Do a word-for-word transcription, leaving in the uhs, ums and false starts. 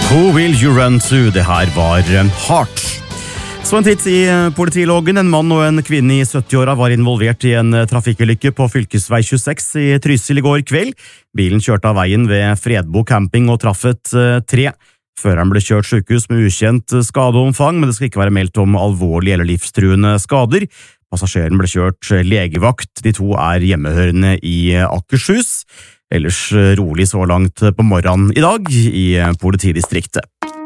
Who will you run to? Det her var Heart. Så en titt i politiloggen. En mann og en kvinne i sytti-åra var involvert i en trafikkulykke på fylkesvei tjueseks i Trysil i går kveld. Bilen kjørte av veien ved Fredbo camping og traff et tre. Føreren ble kjørt sykehus med ukjent skadeomfang, men det skal ikke være meldt om alvorlige eller livstruende skader. Passasjeren ble kjørt legevakt. De to er hjemmehørende i Akershus. Ellers rolig så langt på morgenen i dag i politidistriktet.